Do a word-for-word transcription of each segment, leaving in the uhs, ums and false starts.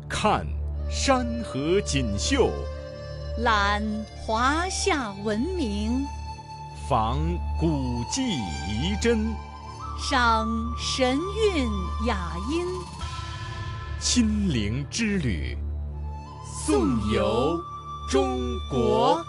看山河锦绣， 览华夏文明， 访古迹遗珍， 赏神韵雅音， 亲临之旅，颂游中国。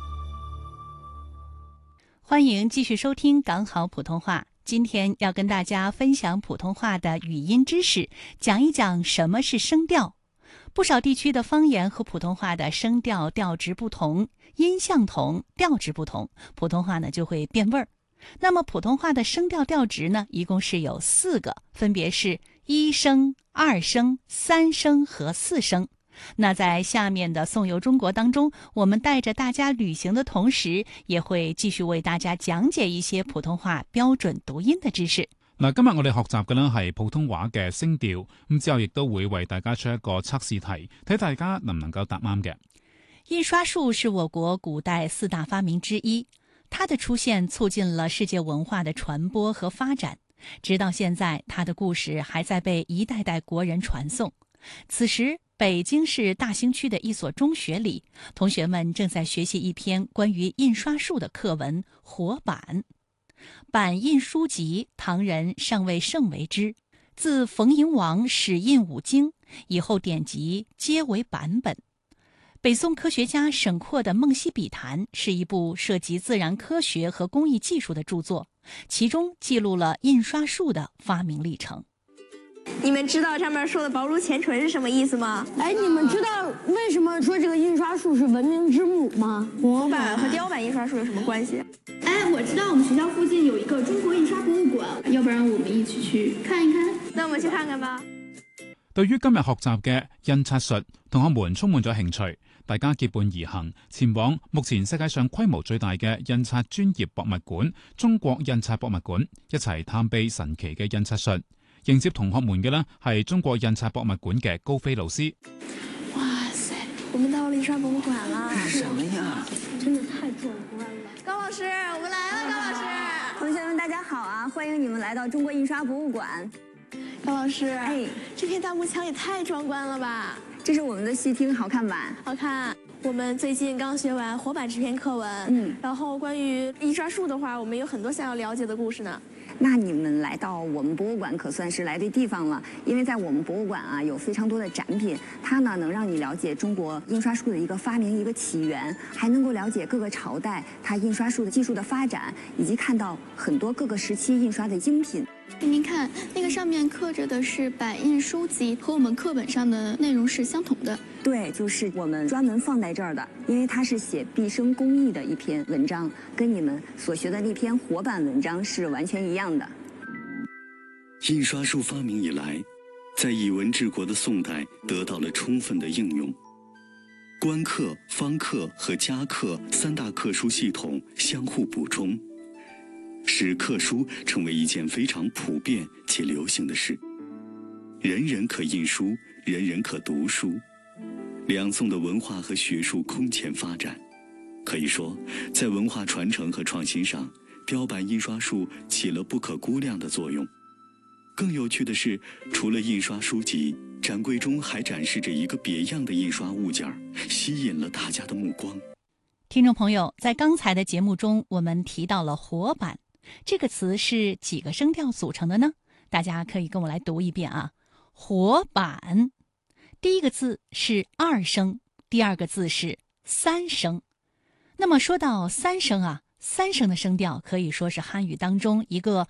欢迎继续收听港好普通话。今天要跟大家分享普通话的语音知识，讲一讲什么是声调。不少地区的方言和普通话的声调调值不同，音相同，调值不同，普通话呢就会变味儿。那么普通话的声调调值呢，一共是有四个，分别是一声、二声、三声和四声。那在下面的颂游中国当中，我们带着大家旅行的同时，也会继續為大家講解一些普通話標準讀音的知識。 嗱，今日我哋學習嘅呢係普通話嘅聲調，咁之後亦都會為大家出一個測試題，睇大家能唔能夠答啱嘅。 印刷術是我國古代四大發明之一，它的出現促進了世界文化的傳播和發展，直到現在，它的故事還在被一代代國人傳頌。此時北京市大興區的一所中學裡，同學們正在學習一篇關於印刷術的課文《活版》。版印書籍，唐人尚未盛為之，自馮瀛王始印五經以後，典籍皆為版本。北宋科學家沈括的《夢溪筆談》是一部涉及自然科學和工藝技術的著作，其中記錄了印刷術的發明歷程。 你们知道上面说的薄如前唇是什么意思吗？ 哎，你们知道为什么说这个印刷术是文明之母吗？ 模板和雕版印刷术有什么关系？ 哎，我知道我们学校附近有一个中國印刷博物館，要不然我們一起去看一看？ 那我們去看看吧。 對於今日學習嘅印刷術，同學們充滿咗興趣，大家結伴而行，前往目前世界上規模最大嘅印刷專業博物館——中國印刷博物館，一齊探秘神奇嘅印刷術。迎接同學們嘅呢係中國印刷博物館嘅高飛老師。 哇塞，我們到了印刷博物館了！ 是什麼呀？ 真的太壯觀了！ 高老師，我們來了！高老師， 同學們大家好啊！歡迎你們來到中國印刷博物館。 高老師， 哎， 這片大幕牆也太壯觀了吧！ 這是我們的戲廳，好看吧？ 好看。我們最近剛學完活版這篇課文， 嗯， 然後關於印刷術的話，我們有很多想要了解的故事呢。 那你們來到我們博物館可算是來對地方了，因為在我們博物館啊有非常多的展品，它呢能讓你了解中國印刷術的一個發明、一個起源，還能夠了解各個朝代它印刷術的技術的發展，以及看到很多各個時期印刷的精品。 您看，那個上面刻着的是版印書籍，和我們課本上的內容是相同的。 對，就是我們專門放在這兒的，因為它是寫畢生工藝的一篇文章，跟你們所學的那篇活版文章是完全一樣的。 印刷術發明以來，在以文治國的宋代得到了充分的應用。官刻、方刻和家刻三大刻書系統相互補充，使刻書成為一件非常普遍且流行的事。人人可印書，人人可讀書。兩宋的文化和學術空前發展，可以說，在文化傳承和創新上，雕版印刷術起了不可估量的作用。更有趣的是，除了印刷書籍，展櫃中還展示着一個別樣的印刷物件，吸引了大家的目光。 聽眾朋友，在剛才的節目中，我們提到了活版，這個詞是幾個聲調組成的呢？大家可以跟我來讀一遍啊，活版。第一個字是二聲，第二個字是三聲。那麼說到三聲啊，三聲的聲調可以說是漢語當中一個